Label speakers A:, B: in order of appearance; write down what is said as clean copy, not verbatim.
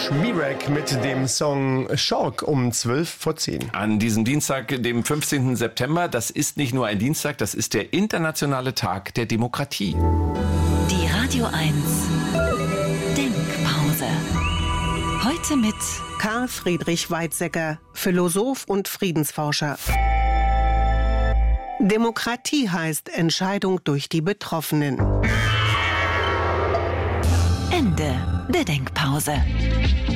A: Schmierek mit dem Song Schock um 12:10.
B: An diesem Dienstag, dem 15. September, das ist nicht nur ein Dienstag, das ist der internationale Tag der Demokratie.
C: Die Radio 1 Denkpause. Heute mit
D: Karl Friedrich Weizsäcker, Philosoph und Friedensforscher. Demokratie heißt Entscheidung durch die Betroffenen.
C: Ende der Denkpause.